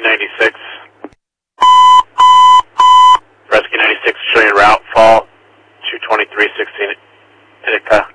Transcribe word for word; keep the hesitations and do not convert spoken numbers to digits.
ninety-six. Rescue ninety-six, showing route, fall, two twenty-three sixteen, Ithaca.